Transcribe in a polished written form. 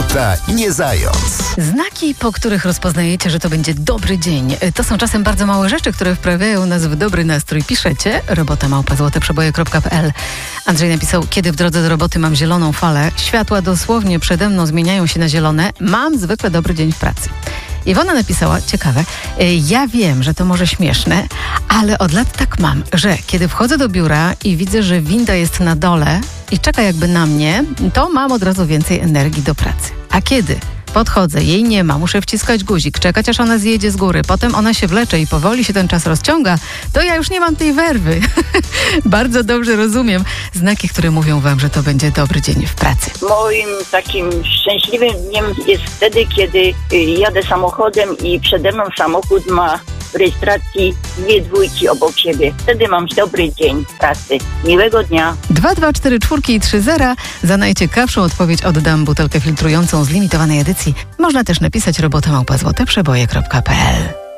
Robota nie zając. Znaki, po których rozpoznajecie, że to będzie dobry dzień. To są czasem bardzo małe rzeczy, które wprawiają nas w dobry nastrój. Piszecie robota@złoteprzeboje.pl. Andrzej napisał: kiedy w drodze do roboty mam zieloną falę, światła dosłownie przede mną zmieniają się na zielone, mam zwykle dobry dzień w pracy. Iwona napisała: ciekawe, ja wiem, że to może śmieszne, ale od lat tak mam, że kiedy wchodzę do biura i widzę, że winda jest na dole i czeka jakby na mnie, to mam od razu więcej energii do pracy. A kiedy podchodzę, jej nie ma, muszę wciskać guzik, czekać aż ona zjedzie z góry, potem ona się wlecze i powoli się ten czas rozciąga, to ja już nie mam tej werwy. Bardzo dobrze rozumiem znaki, które mówią wam, że to będzie dobry dzień w pracy. Moim takim szczęśliwym dniem jest wtedy, kiedy jadę samochodem i przede mną samochód ma w rejestracji 2 dwójki obok siebie. Wtedy mam dobry dzień w pracy. Miłego dnia. 2, 2, 4, 4 i 3, 0. Za najciekawszą odpowiedź oddam butelkę filtrującą z limitowanej edycji. Można też napisać robota@złoteprzeboje.pl.